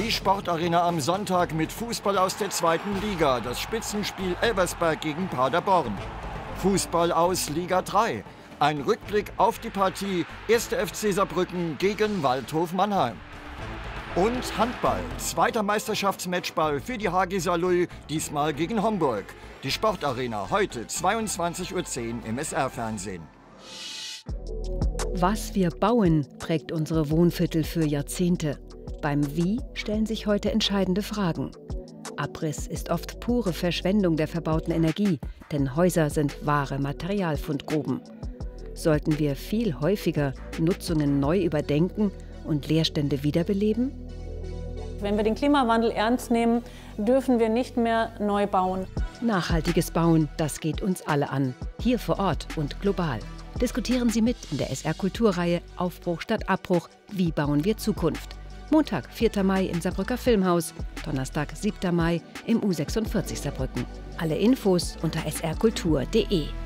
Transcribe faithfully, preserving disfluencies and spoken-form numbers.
Die Sportarena am Sonntag mit Fußball aus der zweiten Liga. Das Spitzenspiel Elversberg gegen Paderborn. Fußball aus Liga drei. Ein Rückblick auf die Partie erster F C Saarbrücken gegen Waldhof Mannheim. Und Handball. Zweiter Meisterschaftsmatchball für die H G Saarlouis, diesmal gegen Homburg. Die Sportarena heute zweiundzwanzig Uhr zehn im S R-Fernsehen. Was wir bauen, prägt unsere Wohnviertel für Jahrzehnte. Beim Wie stellen sich heute entscheidende Fragen. Abriss ist oft pure Verschwendung der verbauten Energie, denn Häuser sind wahre Materialfundgruben. Sollten wir viel häufiger Nutzungen neu überdenken und Leerstände wiederbeleben? Wenn wir den Klimawandel ernst nehmen, dürfen wir nicht mehr neu bauen. Nachhaltiges Bauen, das geht uns alle an, hier vor Ort und global. Diskutieren Sie mit in der S R-Kulturreihe Aufbruch statt Abbruch – Wie bauen wir Zukunft? Montag, vierter Mai im Saarbrücker Filmhaus, Donnerstag, siebter Mai im U sechsundvierzig Saarbrücken. Alle Infos unter s r kultur punkt de.